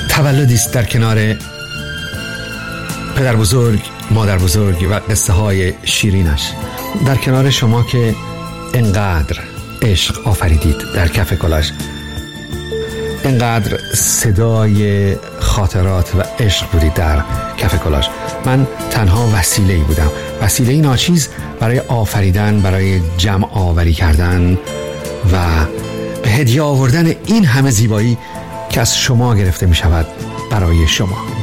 تولدی است در کنار پدر بزرگ، مادر بزرگ و قصه های شیرینش، در کنار شما که انقدر عشق آفریدید در کف کلاژ، انقدر صدای خاطرات و عشق بودید در کف کلاژ. من تنها وسیله‌ای بودم، وسیله‌ای ناچیز برای آفریدن، برای جمع آوری کردن و به هدیه آوردن این همه زیبایی که از شما گرفته می شود برای شما.